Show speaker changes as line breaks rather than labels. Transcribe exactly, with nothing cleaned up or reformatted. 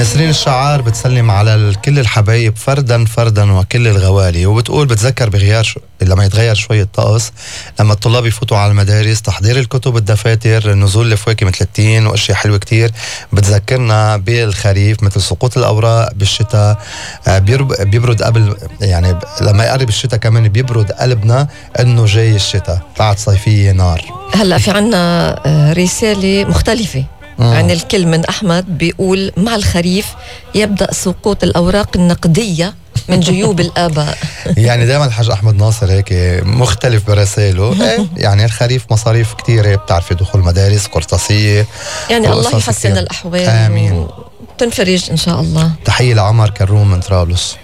نسرين الشعار بتسلم على كل الحبايب فردا فردا وكل الغوالي، وبتقول بتذكر بغيار شو... لما يتغير شوية الطقس، لما الطلاب يفوتوا على المدارس، تحضير الكتب الدفاتر، نزول الفواكه مثل التين واشياء حلوة كتير بتذكرنا بالخريف، مثل سقوط الاوراق بالشتاء. بيرب... بيبرد قبل، يعني لما يقرب الشتاء كمان بيبرد قلبنا انه جاي الشتاء بعد صيفية نار.
هلا في عنا رسالة مختلفة عن الكل من أحمد، بيقول مع الخريف يبدأ سقوط الأوراق النقدية من جيوب الآباء.
يعني دائما الحاج أحمد ناصر هيك مختلف برسائله. إيه يعني الخريف مصاريف كتيرة، بتعرفي دخول مدارس قرطاسية،
يعني الله يحسن الأحوال.
آمين،
تنفرج إن شاء الله.
تحية لعمر كروم من طرابلس.